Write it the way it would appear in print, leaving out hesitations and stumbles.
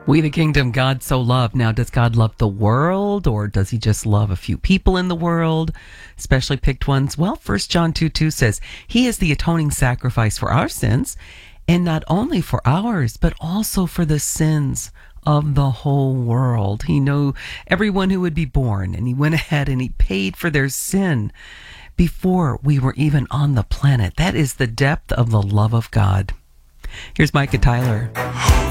We the kingdom God so loved. Now, does God love the world, or does he just love a few people in the world, specially picked ones? Well, 1 John 2:2 says, he is the atoning sacrifice for our sins, and not only for ours, but also for the sins of the whole world. He knew everyone who would be born, and he went ahead and he paid for their sin before we were even on the planet. That is the depth of the love of God. Here's Micah Tyler.